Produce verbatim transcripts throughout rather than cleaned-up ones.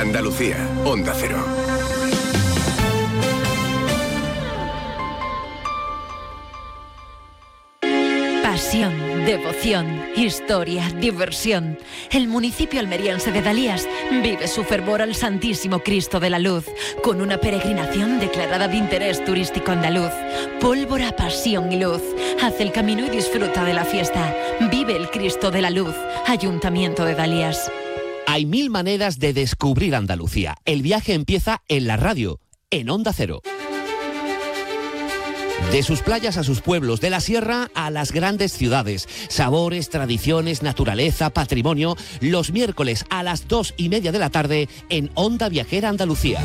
Andalucía, Onda Cero. Pasión, devoción, historia, diversión. El municipio almeriense de Dalías vive su fervor al Santísimo Cristo de la Luz, con una peregrinación declarada de interés turístico andaluz. Pólvora, pasión y luz. Haz el camino y disfruta de la fiesta. Vive el Cristo de la Luz. Ayuntamiento de Dalías. Hay mil maneras de descubrir Andalucía. El viaje empieza en la radio, en Onda Cero. De sus playas a sus pueblos, de la sierra a las grandes ciudades. Sabores, tradiciones, naturaleza, patrimonio. Los miércoles a las dos y media de la tarde en Onda Viajera Andalucía.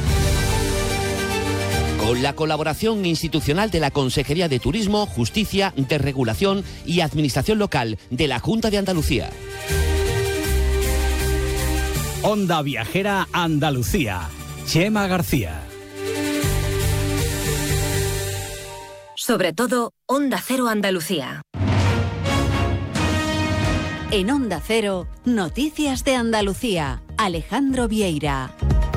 Con la colaboración institucional de la Consejería de Turismo, Justicia, Desregulación y Administración Local de la Junta de Andalucía. Onda Viajera Andalucía. Chema García. Sobre todo, Onda Cero Andalucía. En Onda Cero, Noticias de Andalucía. Alejandro Vieira.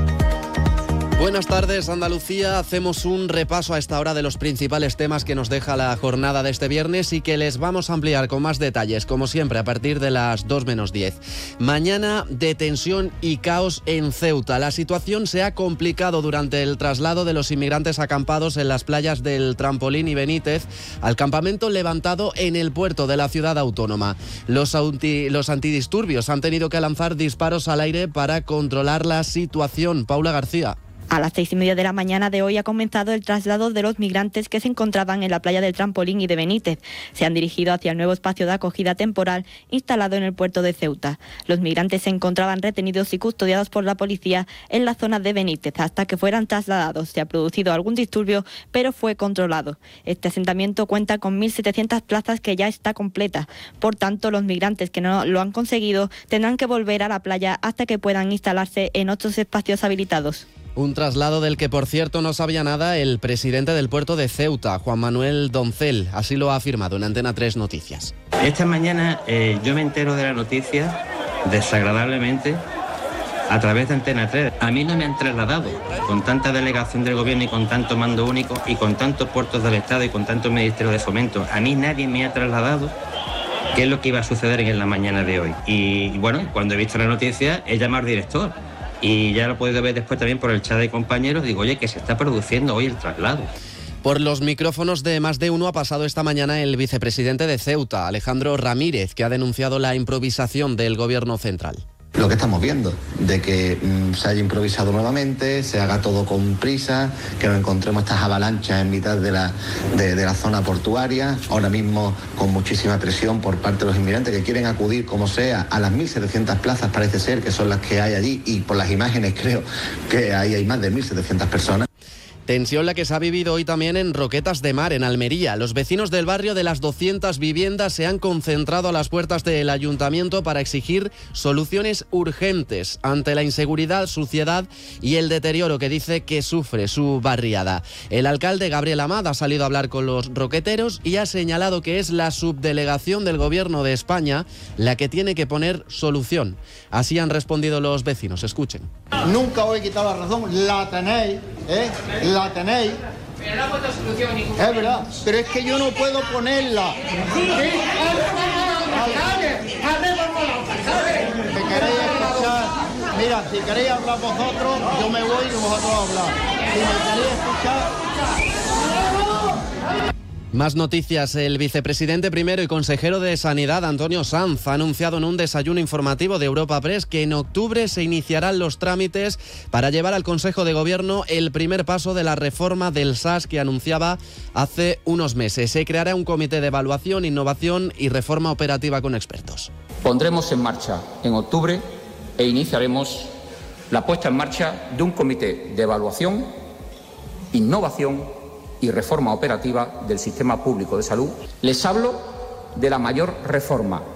Buenas tardes, Andalucía. Hacemos un repaso a esta hora de los principales temas que nos deja la jornada de este viernes y que les vamos a ampliar con más detalles, como siempre, a partir de las dos menos diez. Mañana de tensión y caos en Ceuta. La situación se ha complicado durante el traslado de los inmigrantes acampados en las playas del Trampolín y Benítez al campamento levantado en el puerto de la ciudad autónoma. Los, anti, los antidisturbios han tenido que lanzar disparos al aire para controlar la situación. Paula García. A las seis y media de la mañana de hoy ha comenzado el traslado de los migrantes que se encontraban en la playa del Trampolín y de Benítez. Se han dirigido hacia el nuevo espacio de acogida temporal instalado en el puerto de Ceuta. Los migrantes se encontraban retenidos y custodiados por la policía en la zona de Benítez hasta que fueran trasladados. Se ha producido algún disturbio, pero fue controlado. Este asentamiento cuenta con mil setecientas plazas que ya está completa. Por tanto, los migrantes que no lo han conseguido tendrán que volver a la playa hasta que puedan instalarse en otros espacios habilitados. Un traslado del que, por cierto, no sabía nada el presidente del puerto de Ceuta, Juan Manuel Doncel. Así lo ha afirmado en Antena tres Noticias. Esta mañana eh, yo me entero de la noticia desagradablemente a través de Antena tres. A mí no me han trasladado con tanta delegación del gobierno y con tanto mando único y con tantos puertos del Estado y con tanto Ministerio de Fomento. A mí nadie me ha trasladado qué es lo que iba a suceder en la mañana de hoy. Y bueno, cuando he visto la noticia he llamado al director. Y ya lo he podido ver después también por el chat de compañeros. Digo, oye, que se está produciendo hoy el traslado. Por los micrófonos de Más de Uno ha pasado esta mañana el vicepresidente de Ceuta, Alejandro Ramírez, que ha denunciado la improvisación del gobierno central. Lo que estamos viendo, de que mmm, se haya improvisado nuevamente, se haga todo con prisa, que nos encontremos estas avalanchas en mitad de la, de, de la zona portuaria, ahora mismo con muchísima presión por parte de los inmigrantes que quieren acudir como sea a las mil setecientas plazas, parece ser que son las que hay allí, y por las imágenes creo que ahí hay más de mil setecientas personas. Tensión la que se ha vivido hoy también en Roquetas de Mar, en Almería. Los vecinos del barrio de las doscientas viviendas se han concentrado a las puertas del ayuntamiento para exigir soluciones urgentes ante la inseguridad, suciedad y el deterioro que dice que sufre su barriada. El alcalde Gabriel Amad ha salido a hablar con los roqueteros y ha señalado que es la subdelegación del Gobierno de España la que tiene que poner solución. Así han respondido los vecinos. Escuchen. Nunca os he quitado la razón, la tenéis, ¿eh? La tenéis. Pero no ha puesto solución ningún. Es verdad, pero es que yo no puedo ponerla. ¿Sí? Si queréis escuchar, mira, si queréis hablar vosotros, yo me voy y vosotros hablar. Si me queréis escuchar... Más noticias. El vicepresidente primero y consejero de Sanidad, Antonio Sanz, ha anunciado en un desayuno informativo de Europa Press que en octubre se iniciarán los trámites para llevar al Consejo de Gobierno el primer paso de la reforma del S A S que anunciaba hace unos meses. Se creará un comité de evaluación, innovación y reforma operativa con expertos. Pondremos en marcha en octubre e iniciaremos la puesta en marcha de un comité de evaluación, innovación y reforma operativa del sistema público de salud. Les hablo de la mayor reforma